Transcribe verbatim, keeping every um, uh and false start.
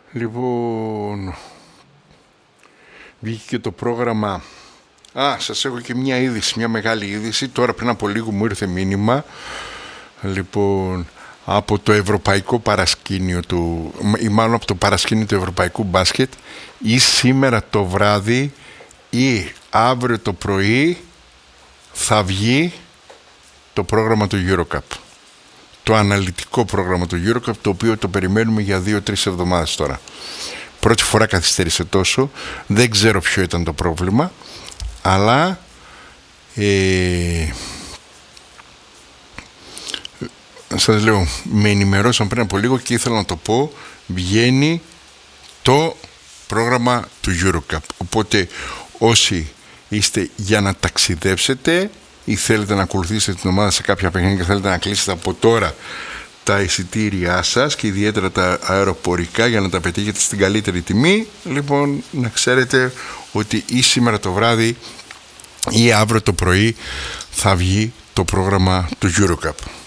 Λοιπόν, βγήκε και το πρόγραμμα. Α, σας έχω και μια είδηση, μια μεγάλη είδηση. Τώρα πριν από λίγο μου ήρθε μήνυμα. Λοιπόν, από το ευρωπαϊκό παρασκήνιο του, ή μάλλον από το παρασκήνιο του ευρωπαϊκού μπάσκετ, ή σήμερα το βράδυ ή αύριο το πρωί θα βγει το πρόγραμμα του EuroCup. Το αναλυτικό πρόγραμμα του EuroCup, το οποίο το περιμένουμε για δύο-τρεις εβδομάδες τώρα. Πρώτη φορά καθυστέρησε τόσο. Δεν ξέρω ποιο ήταν το πρόβλημα, αλλά ε, σας λέω, με ενημερώσαν πριν από λίγο και ήθελα να το πω. Βγαίνει το πρόγραμμα του EuroCup. Οπότε όσοι είστε για να ταξιδέψετε ή θέλετε να ακολουθήσετε την ομάδα σε κάποια παιχνίδια και θέλετε να κλείσετε από τώρα τα εισιτήριά σας και ιδιαίτερα τα αεροπορικά για να τα πετύχετε στην καλύτερη τιμή, λοιπόν, να ξέρετε ότι ή σήμερα το βράδυ ή αύριο το πρωί θα βγει το πρόγραμμα του EuroCup.